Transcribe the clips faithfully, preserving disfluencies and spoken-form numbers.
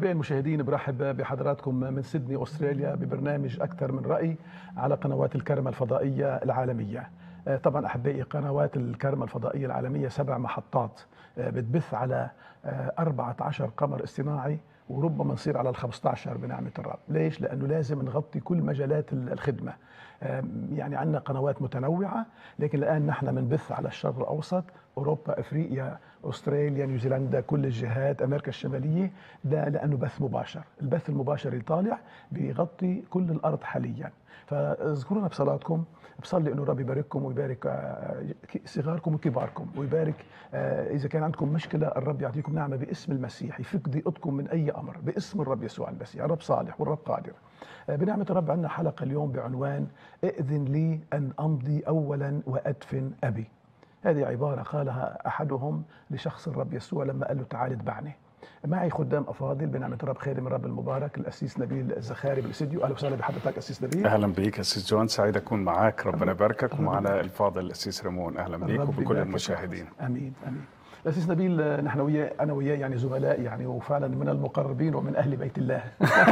أحبائي المشاهدين، برحب بحضراتكم من سيدني أستراليا ببرنامج أكثر من رأي على قنوات الكرمة الفضائية العالمية. طبعا أحبائي، قنوات الكرمة الفضائية العالمية سبع محطات بتبث على أربعة عشر قمر اصطناعي، وربما نصير على ال خمسة عشر بنعمة الرب. ليش؟ لأنه لازم نغطي كل مجالات الخدمة. يعني عندنا قنوات متنوعة، لكن الآن نحن بنبث على الشرق الأوسط، أوروبا، أفريقيا، أستراليا، نيوزيلندا، كل الجهات، أمريكا الشمالية. ده لأنه بث مباشر. البث المباشر اللي طالع بيغطي كل الأرض حاليا. فاذكرونا بصلاتكم. بصلي انه الرب يبارككم ويبارك صغاركم وكباركم، ويبارك اذا كان عندكم مشكله الرب يعطيكم نعمه باسم المسيح، يفك ضيقتكم من اي امر باسم الرب يسوع المسيح. الرب صالح والرب قادر. بنعمه الرب عندنا حلقه اليوم بعنوان ائذن لي ان امضي اولا وادفن ابي. هذه عباره قالها احدهم لشخص الرب يسوع لما قال له تعال اتبعني. معي خدام افاضل بنعمه الرب، خادم الرب المبارك الاسيس نبيل الزخاري بالاستديو. اهلا وسهلا بحضرتك اسيس نبيل. اهلا بيك اسيس جون، سعيد اكون معاك. ربنا يباركك. ومعنا الفاضل الاسيس ريمون. اهلا بيك وبكل المشاهدين. امين امين. الاسيس نبيل، نحن وياه انا وياه يعني زملاء يعني، وفعلا من المقربين ومن اهل بيت الله.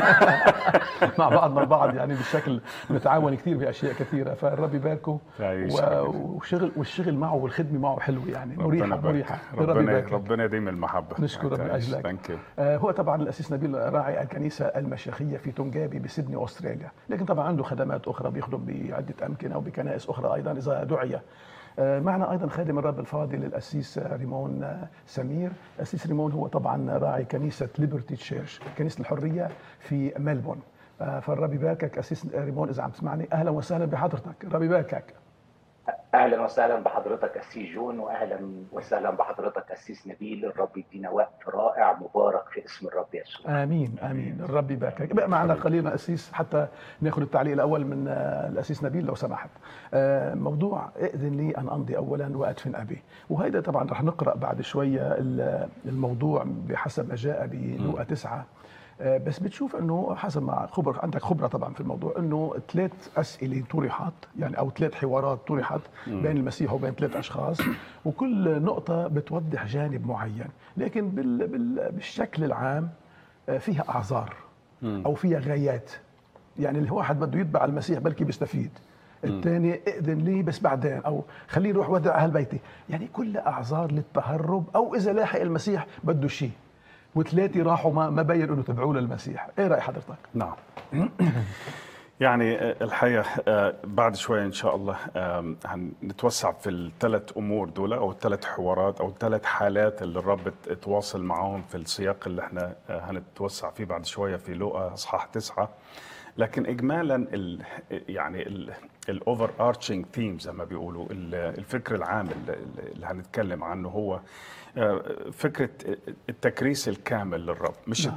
مع بعضنا البعض يعني بالشكل نتعاون كثير باشياء كثيره، فالرب يباركه. والشغل والشغل معه والخدمه معه حلوه يعني، مريحه مريحه. ربنا ربنا يديم المحبه. نشكر من اجلك. آه هو طبعا الاسيس نبيل راعي الكنيسه المشيخيه في تونغابي بسيدني استراليا، لكن طبعا عنده خدمات اخرى، بيخدم بعده امكنه وبكنائس اخرى ايضا اذا دعي. معنا ايضا خادم الرب الفاضل الاسيس ريمون سمير. الاسيس ريمون هو طبعا راعي كنيسه ليبرتي تشيرش، كنيسه الحريه في ملبون. فالرب يباركك اسيس ريمون اذا عم تسمعني. اهلا وسهلا بحضرتك، الرب يباركك. اهلا وسهلا بحضرتك اسيس جون، واهلا وسهلا بحضرتك اسيس نبيل. الرب يدينا وقت رائع مبارك في اسم الرب يسوع. امين امين. الرب يباركك. بقى معنا قليلا اسيس حتى ناخذ التعليق الاول من الاسيس نبيل لو سمحت. موضوع ائذن لي ان امضي اولا وادفن ابي، وهيدا طبعا رح نقرا بعد شويه الموضوع بحسب ما جاء بلوقا تسعة. بس بتشوف انه حسب ما خبر عندك خبره طبعا في الموضوع، انه ثلاث اسئله طرحت يعني، او ثلاث حوارات طرحت بين المسيح وبين ثلاث اشخاص، وكل نقطه بتوضح جانب معين، لكن بال بال بالشكل العام فيها اعذار او فيها غايات. يعني الواحد بده يتبع المسيح بلكي بيستفيد، الثاني ائذن لي بس بعدين، او خليه يروح ودع اهل بيتي، يعني كلها اعذار للتهرب، او اذا لاحق المسيح بده شيء. وثلاثه راحوا ما ما بين انه تبعوا للمسيح. ايه راي حضرتك؟ نعم. يعني الحقيقه بعد شويه ان شاء الله هنتوسع في الثلاث امور دول، او الثلاث حوارات، او الثلاث حالات اللي الرب تواصل معهم في السياق اللي احنا هنتوسع فيه بعد شويه في لوقا اصحاح تسعة. لكن اجمالا ال يعني الاوفر ارشنج ثيم زي ما بيقولوا، الفكر العام اللي هنتكلم عنه هو فكره التكريس الكامل للرب. مش